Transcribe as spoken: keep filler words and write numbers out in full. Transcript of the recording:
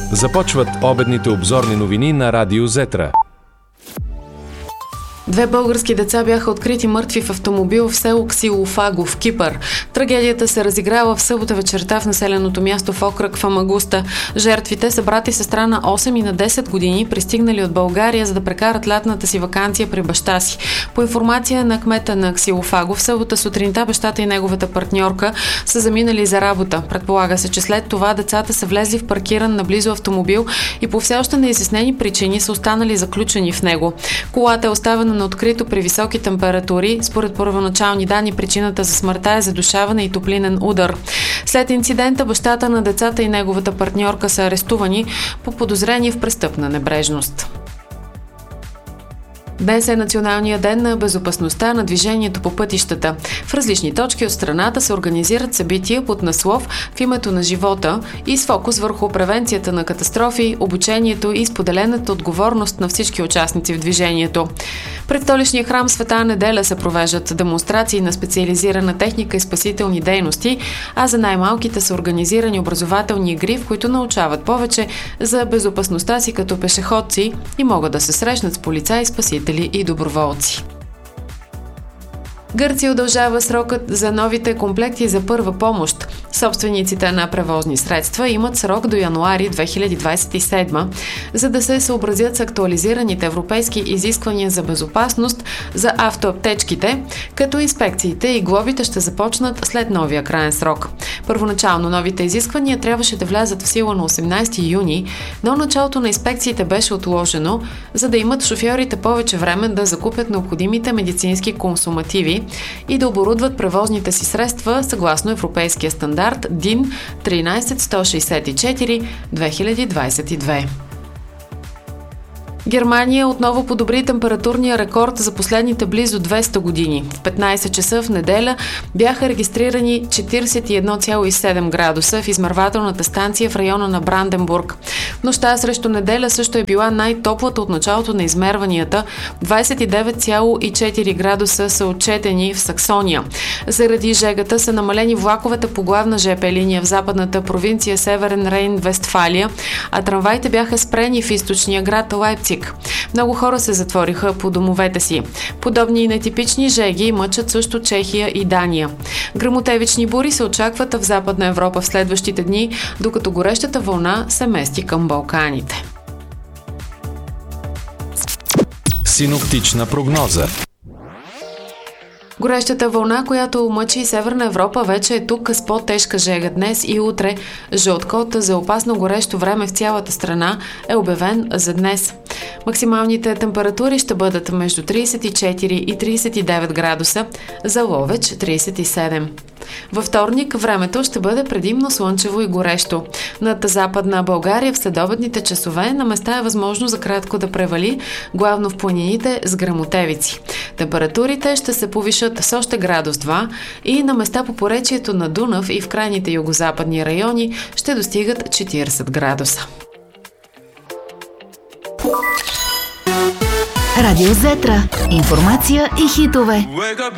Започват обедните обзорни новини на Радио Зетра. Две български деца бяха открити мъртви в автомобил в село Ксилофаго в Кипър. Трагедията се разиграва в събота вечерта в населеното място в окръг Фамагуста. Жертвите са брат и сестра на осем и на десет години, пристигнали от България, за да прекарат лятната си ваканция при баща си. По информация на кмета на Ксилофаго, в събота сутринта бащата и неговата партньорка са заминали за работа. Предполага се, че след това децата са влезли в паркиран наблизо автомобил и по все още неизяснени причини са останали заключени в него. Колата е оставена на открито при високи температури. Според първоначални данни, причината за смъртта е задушаване и топлинен удар. След инцидента бащата на децата и неговата партньорка са арестувани по подозрение в престъпна небрежност. Днес е Националният ден на безопасността на движението по пътищата. В различни точки от страната се организират събития под наслов "В името на живота" и с фокус върху превенцията на катастрофи, обучението и споделената отговорност на всички участници в движението. Пред столичния храм Света Неделя се провеждат демонстрации на специализирана техника и спасителни дейности, а за най-малките са организирани образователни игри, в които научават повече за безопасността си като пешеходци и могат да се срещнат с полицаи, спасители и доброволци. Гърция удължава срокът за новите комплекти за първа помощ. Собствениците на превозни средства имат срок до януари две хиляди двадесет и седма, за да се съобразят с актуализираните европейски изисквания за безопасност за автоаптечките, като инспекциите и глобите ще започнат след новия краен срок. Първоначално новите изисквания трябваше да влязат в сила на осемнадесети юни, но началото на инспекциите беше отложено, за да имат шофьорите повече време да закупят необходимите медицински консумативи и да оборудват превозните си средства съгласно европейския стандарт Д И Н тринадесет сто шестдесет и четири две хиляди двадесет и две. Германия отново подобри температурния рекорд за последните близо двеста години. В петнадесет часа в неделя бяха регистрирани четиридесет и едно цяло и седем градуса в измервателната станция в района на Бранденбург. Нощта срещу неделя също е била най-топлата от началото на измерванията. двадесет и девет цяло и четири градуса са отчетени в Саксония. Заради жегата са намалени влаковете по главна ЖП линия в западната провинция Северен Рейн-Вестфалия, а трамваите бяха спрени в източния град Лайпциг. Много хора се затвориха по домовете си. Подобни нетипични жеги мъчат също Чехия и Дания. Гръмотевични бури се очакват в Западна Европа в следващите дни, докато горещата вълна се мести към Балканите. Синоптична прогноза. Горещата вълна, която мъчи Северна Европа, вече е тук с по-тежка жега. Днес и утре жълт код за опасно горещо време в цялата страна е обявен за днес. Максималните температури ще бъдат между тридесет и четири и тридесет и девет градуса, за Ловеч тридесет и седем. Във вторник времето ще бъде предимно слънчево и горещо. Над Западна България в следобедните часове на места е възможно за кратко да превали, главно в планините с гръмотевици. Температурите ще се повишат с още градус два и на места по поречието на Дунав и в крайните югозападни райони ще достигат четиридесет градуса. Радио Зетра. Информация и хитове.